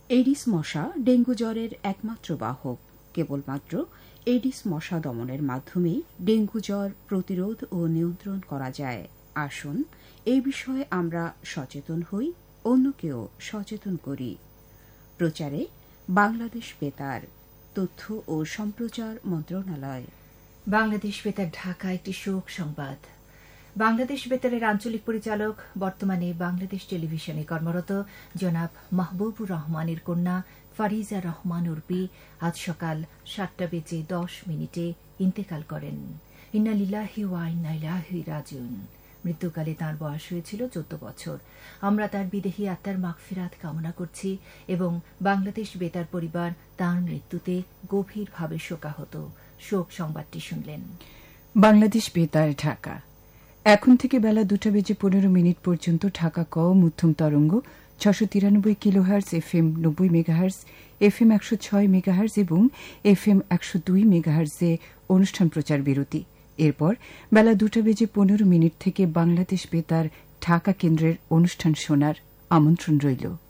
Aedes মশা dengue জ্বরের একমাত্র বাহক। কেবলমাত্র এডিস মশা দমনের মাধ্যমেই ডেঙ্গু জ্বর প্রতিরোধ ও নিয়ন্ত্রণ করা যায়। আসুন এই বিষয়ে আমরা সচেতন হই, অন্যকেও সচেতন করি। প্রচারে বাংলাদেশ বেতার, তথ্য ও সম্প্রচার মন্ত্রণালয়। বাংলাদেশ বেতার ঢাকা একটি শোক সংবাদ। বাংলাদেশ বেতারের আঞ্চলিক পরিচালক, বর্তমানে বাংলাদেশ টেলিভিশনে কর্মরত জনাব মাহবুবুর রহমানের কন্যা ফারিজা রহমান উর্পি আজ সকাল 7:10 ইন্তেকাল করেন। ইন্না লিল্লাহি ওয়া ইন্না ইলাইহি রাজিউন। মৃত্যুকালে তাঁর বয়স হয়েছিল 14 বছর। আমরা তার বিদেহী আত্মার মাগফিরাত কামনা করছি এবং বাংলাদেশ বেতার পরিবার তাঁর মৃত্যুতে গভীরভাবে শোকাহত। শোক সংবাদটি শুনলেন। বাংলাদেশ বেতার ঢাকা। এখন থেকে বেলা 2:15 পর্যন্ত ঢাকা ক মধ্যম তরঙ্গ 693 kilohertz, FM 90 megahertz, FM 106 megahertz এবং FM 102 মেগাহার্জে অনুষ্ঠান প্রচার বিরতি। এরপর বেলা 2:15 থেকে বাংলাদেশ বেতার ঢাকা কেন্দ্রের অনুষ্ঠান শোনার আমন্ত্রণ রইল।